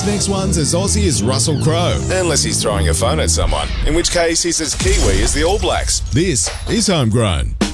This next one's as Aussie as Russell Crowe. Unless he's throwing a phone at someone, in which case he's as Kiwi as the All Blacks. This is Homegrown.